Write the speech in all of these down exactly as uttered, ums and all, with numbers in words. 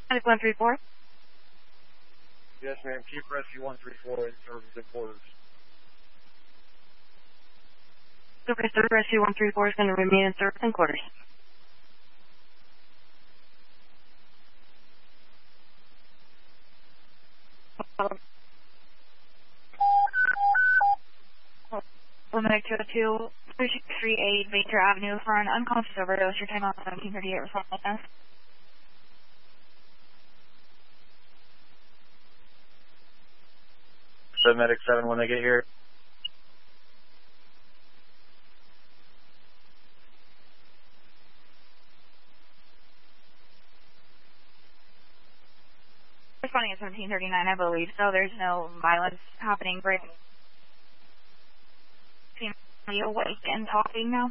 one three four. Yes, ma'am. Keep Rescue one three four in service at quarters. Okay, so Rescue one three four is going to remain in service and quarters. Limerick two oh two, three six three eight, Baker Avenue for an unconscious overdose. Your time on seventeen thirty-eight response. So medic seven when they get here. Responding at seventeen thirty-nine, I believe, so there's no violence happening. Great. Seem to be awake and talking now.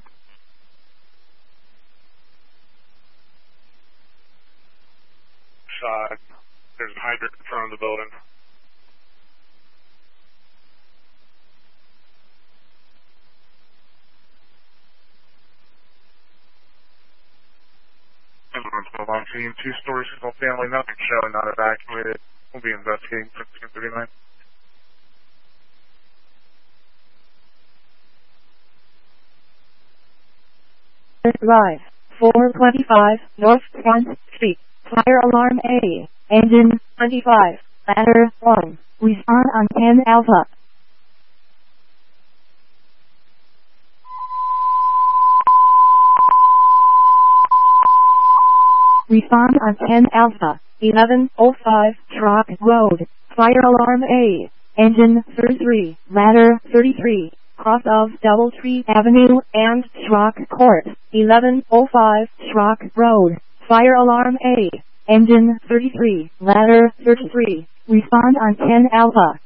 Side. There's a hydrant in front of the building. Everyone's move on team. Two stories, single family, nothing showing, not evacuated. We'll be investigating seventeen thirty-nine. Drive, four twenty-five, North Front Street, Fire Alarm A, Engine, twenty-five, Ladder, one, respond on ten Alpha. Respond on ten Alpha, eleven oh five, Truck Road, Fire Alarm A, Engine, thirty-three, Ladder, thirty-three. Cross of Doubletree Avenue and Schrock Court, eleven oh five, Schrock Road, Fire Alarm A, Engine thirty-three, Ladder thirty-three, respond on ten Alpha.